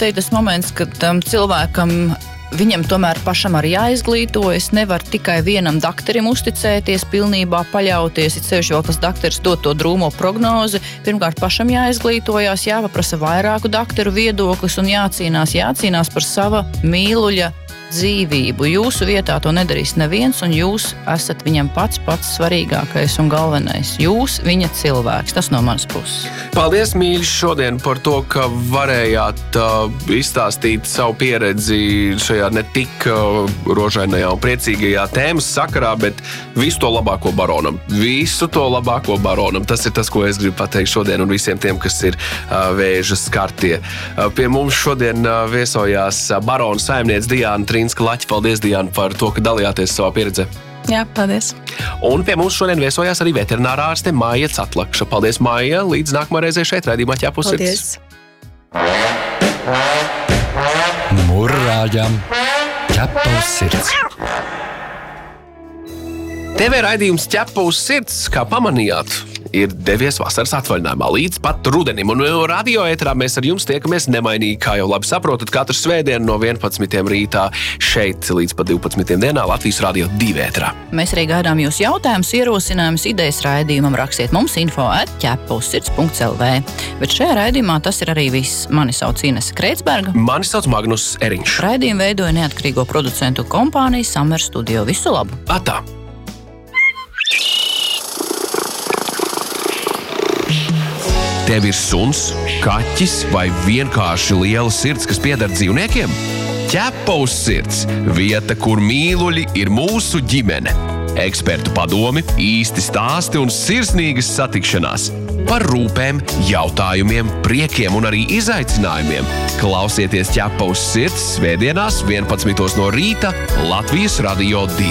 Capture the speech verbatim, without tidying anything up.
te ir tas moments, kad um, cilvēkam viņam tomēr pašam arī jāizglītojas, nevar tikai vienam dakterim uzticēties, pilnībā paļauties, it sevišķi vēl tas dakteris dod to drūmo prognozi. Pirmkārt, pašam jāizglītojās, jāpaprasa vairāku dakteru viedoklis un jācīnās, jācīnās par sava mīluļa dzīvību. Jūsu vietā to nedarīs neviens, un jūs esat viņam pats pats svarīgākais un galvenais. Jūs viņa cilvēks. Tas no manas puses. Paldies, mīļi, šodien par to, ka varējāt uh, izstāstīt savu pieredzi šajā ne tik uh, rožainajā un priecīgajā tēmas sakarā, bet visu to labāko baronam. Visu to labāko baronam. Tas ir tas, ko es gribu pateikt šodien un visiem tiem, kas ir uh, vēža skartie. Uh, pie mums šodien uh, viesojās uh, barona saimniece Diāna Trīnska Laķa. Paldies, Diāna, par to, ka dalījāties savā pieredzē. Jā, paldies. Un pie mums šodien viesojās arī veterinārā ārste Maija Catlakša. Paldies, Maija. Līdz nākamā reizē šeit raidījumā Ķepus sirds. Murrājam Ķepus sirds. T V raidījums Ķepus sirds, kā pamanījāt, ir devies vasaras atvaļinājumā līdz pat rudenim. Un radio ēterā mēs ar jums tiekamies nemainīgi, kā jau labi saprotat, katru svētdienu no vienpadsmitiem rītā šeit līdz pat divpadsmitiem dienā Latvijas radio divi ēterā. Mēs arī gaidām jūs jautājumus, ierosinājumus, idejas raidījumam. Rakstiet mums info at ķepussirds punkts l v. Bet šajā raidījumā tas ir arī viss. Mani sauc Inese Kreitsberga. Mani sauc Magnus Eriņš. Raidījumu veidoja neatkarīgo producentu kompānija Summer Studio. Visu labu! Atā! Tev ir suns, kaķis vai vienkārši liela sirds, kas pieder dzīvniekiem? Ķepus sirds – vieta, kur mīluļi ir mūsu ģimene. Ekspertu padomi, īsti stāsti un sirsnīgas satikšanās. Par rūpēm, jautājumiem, priekiem un arī izaicinājumiem. Klausieties Ķepus sirds svētdienās vienpadsmitos no rīta Latvijas radio divi.